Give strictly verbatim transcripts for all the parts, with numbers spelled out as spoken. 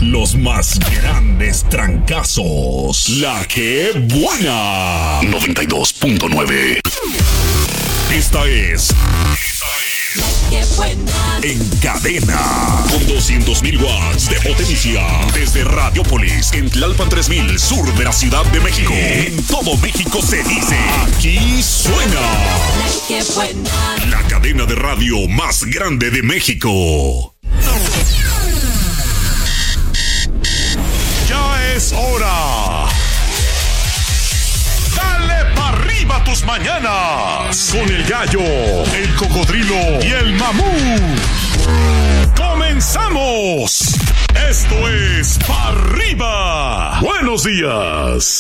Los más grandes trancazos. La que buena. noventa y dos punto nueve. Esta es... Esta es... La que buena. En cadena. Con doscientos mil watts de potencia. Desde Radiopolis, en Tlalpan tres mil, sur de la Ciudad de México. En todo México se dice... Aquí suena... La que buena. La cadena de radio más grande de México. Ya es hora. Dale pa' arriba tus mañanas. Con el gallo, el cocodrilo y el mamú. ¡Comenzamos! Esto es Pa' Arriba. Buenos días.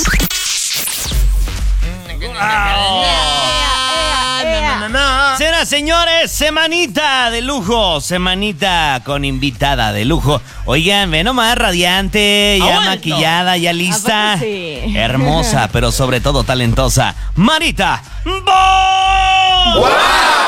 Señoras, señores, semanita de lujo, semanita con invitada de lujo. Oigan, ve nomás, radiante, ya maquillada, ya lista. Sí. Hermosa, pero sobre todo talentosa. Marita Bo. ¡Wow!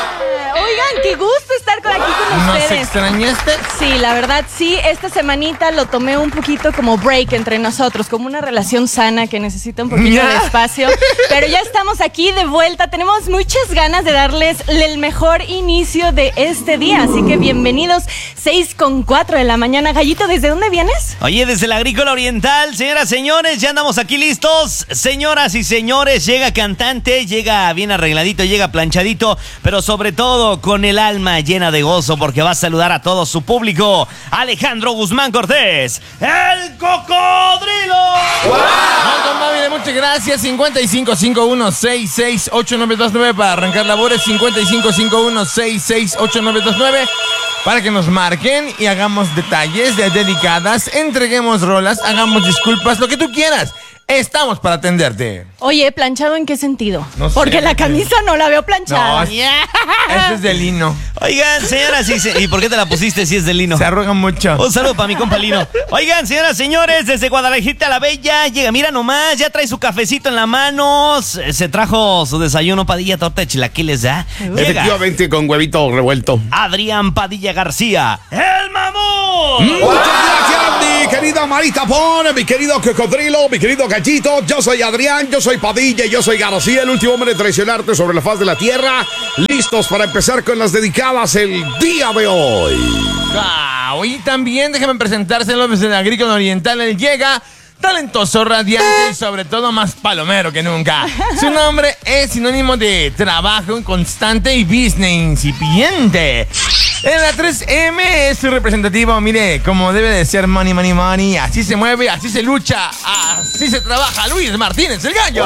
Oigan, qué gusto estar con aquí con ¿Nos ustedes. extrañaste? Sí, la verdad sí, esta semanita lo tomé un poquito como break entre nosotros, como una relación sana que necesita un poquito de espacio. Pero ya estamos aquí de vuelta, tenemos muchas ganas de darles el mejor inicio de este día, así que bienvenidos, seis con cuatro de la mañana. Gallito, ¿desde dónde vienes? Oye, desde la Agrícola Oriental, señoras, señores, ya andamos aquí listos. Señoras y señores, llega cantante, llega bien arregladito, llega planchadito, pero sobre todo con el alma llena de gozo porque va a saludar a todo su público. Alejandro Guzmán Cortés, el cocodrilo. ¡Wow! No, compadre, muchas gracias. cincuenta y cinco cincuenta y uno sesenta y seis ochenta y nueve veintinueve para arrancar labores. cincuenta y cinco cincuenta y uno sesenta y seis ochenta y nueve veintinueve para que nos marquen y hagamos detalles de dedicadas, entreguemos rolas, hagamos disculpas, lo que tú quieras. Estamos para atenderte. Oye, ¿planchado en qué sentido? No sé. Porque la camisa no la veo planchada. No, es- Este es de lino. Oigan, señoras y se- ¿y por qué te la pusiste si es de lino? Se arruga mucho. Un saludo para mi compa Lino. Oigan, señoras, señores, desde Guadalajara la Bella llega, mira nomás, ya trae su cafecito en la mano, se, se trajo su desayuno, Padilla, torta de chilaquiles, ¿ya? Llega Efectivamente, con huevito revuelto. Adrián Padilla García, el mamón. Muchas gracias, mi querida Marita Pon, mi querido cocodrilo, mi querido gallito. Yo soy Adrián, yo soy Padilla, yo soy García, el último hombre en traicionarte sobre la faz de la tierra. Listos para empezar con las dedicadas el día de hoy. Wow, y también déjame presentárselo desde la Agrícola Oriental. Él llega talentoso, radiante y sobre todo más palomero que nunca. Su nombre es sinónimo de trabajo constante y business incipiente. En la tres eme es su representativo, mire, como debe de ser money, money, money. Así se mueve, así se lucha, así se trabaja Luis Martínez, el gallo.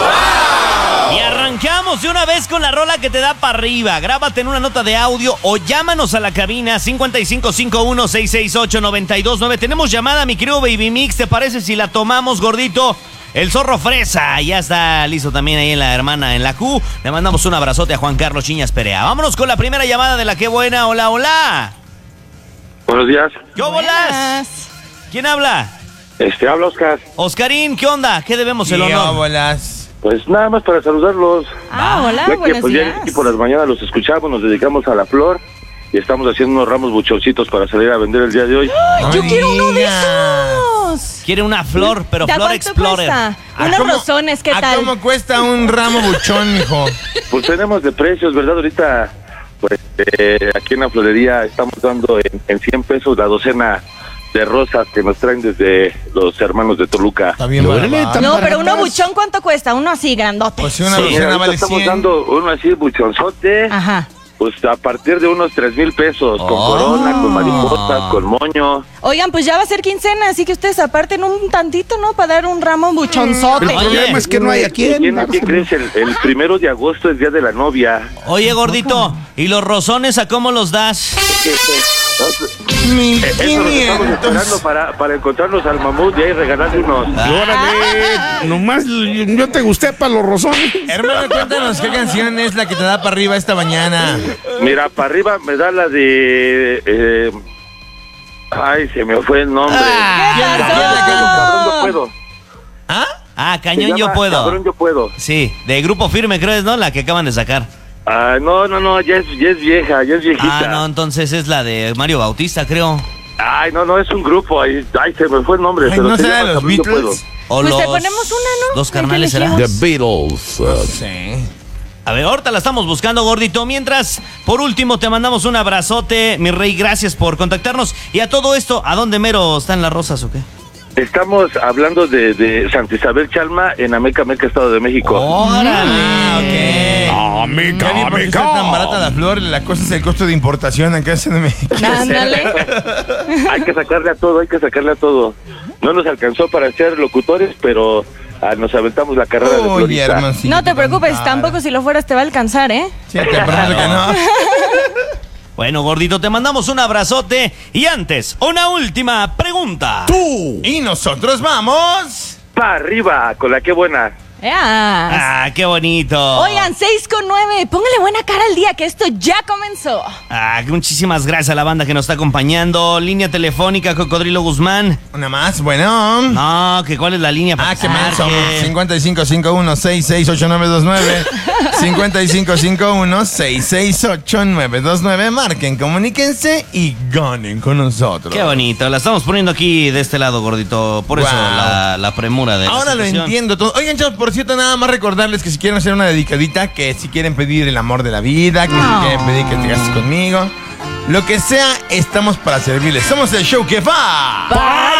Y arrancamos de una vez con la rola que te da para arriba. Grábate en una nota de audio o llámanos a la cabina cincuenta y cinco cincuenta y uno sesenta y seis ocho noventa y dos nueve. Tenemos llamada, mi querido Baby Mix, ¿te parece si la tomamos, gordito? El zorro fresa, ya está listo también ahí en la hermana en la Q. Le mandamos un abrazote a Juan Carlos Chiñas Perea. Vámonos con la primera llamada de la que buena. Hola, hola. Buenos días. ¿Qué bolas? ¿Quién habla? Este, habla Oscar. Oscarín, ¿qué onda? ¿Qué debemos el ¿Qué honor? bolas? Pues nada más para saludarlos. Ah, hola, Ya que buenos pues ya días. aquí por las mañanas los escuchamos, nos dedicamos a la flor y estamos haciendo unos ramos buchoncitos para salir a vender el día de hoy. No Yo quiero uno de digas. esos. Quiere una flor, pero ¿De a Flor cuánto Explorer. cuesta? ¿A Unos cómo- rosones, ¿qué ¿A tal? cómo cuesta un ramo buchón, mijo? Pues tenemos de precios, ¿verdad? Ahorita, pues eh, aquí en la florería estamos dando en, en cien pesos la docena de rosas que nos traen desde los hermanos de Toluca. Está bien, Órale, barato. tan No, pero uno baratas. buchón, ¿cuánto cuesta? Uno así, grandote. Pues si una Sí, docena Ahorita vale estamos cien. dando uno así buchonzote, Ajá. pues a partir de unos tres mil pesos, con Oh. corona, con mariposas, con moño. Oigan, pues ya va a ser quincena, así que ustedes aparten un tantito, ¿no? Para dar un ramo buchonzote. El problema es que no hay a quién. ¿Quién, ¿Qué crees? El, el primero de agosto es Día de la Novia. Oye, gordito, ¿y los rosones a cómo los das? Mil Eso nos estamos esperando quinientos. para, para encontrarnos al mamut y ahí regalarle unos. Órale, nomás yo te gusté para los rosones. Hermano, cuéntanos qué canción es la que te da para arriba esta mañana. Mira, para arriba me da la de... eh, ay, se me fue el nombre. Ah. ¿Qué Cabrón, pasó? cabrón, yo puedo. ¿Ah? Ah, Se Cañón llama Yo Puedo. Cabrón, yo puedo. Sí, de Grupo Firme, ¿crees, no? La que acaban de sacar. Ah, no, no, no, ya es, ya es vieja, ya es viejita. Ah, no, entonces es la de Mario Bautista, creo. Ay, no, no, es un grupo. Ay, ay se me fue el nombre. Ay, pero ¿no se será llama de los Camilo Puedo. Beatles? O Pues los, te ponemos una, ¿no? Los carnales, ¿El que ¿será? elegimos? The Beatles. uh, Sí. A ver, ahorita la estamos buscando, gordito. Mientras, por último, te mandamos un abrazote, mi rey. Gracias por contactarnos. Y a todo esto, ¿a dónde mero están las rosas o qué? Estamos hablando de, de Santa Isabel Chalma en Ameca, Meca, Estado de México. ¡Órale! Ah, mica, Ya vi por qué mica. está tan barata la flor. La cosa es el costo de importación acá en México. Ándale. Hay que sacarle a todo, hay que sacarle a todo. No nos alcanzó para ser locutores, pero ah, nos aventamos la carrera de Oye, florista. hermancito. No te preocupes, tan tampoco cara. si lo fueras te va a alcanzar, ¿eh? Sí, te prometo que no. Bueno, gordito, te mandamos un abrazote. Y antes, una última pregunta. Tú. Y nosotros vamos. Pa' arriba, con la que buena. Ya. Ah, qué bonito. Oigan, seis con nueve. Póngale buena cara al día que esto ya comenzó. Ah, muchísimas gracias a la banda que nos está acompañando. Línea telefónica, Cocodrilo Guzmán. Una más, bueno. No, que cuál es la línea para Ah, que qué se menso. marque? cincuenta y cinco cincuenta y uno sesenta y seis ochenta y nueve veintinueve. cincuenta y cinco cincuenta y uno sesenta y seis ochenta y nueve veintinueve. Marquen, comuníquense y ganen con nosotros. Qué bonito. La estamos poniendo aquí de este lado, gordito. Por eso Wow. la, la premura de la Ahora lo situación. entiendo todo. Oigan, chavos, por cierto, nada más recordarles que si quieren hacer una dedicadita, que si quieren pedir el amor de la vida, que si quieren pedir que te cases conmigo, lo que sea, estamos para servirles. Somos el show que va. ¡Para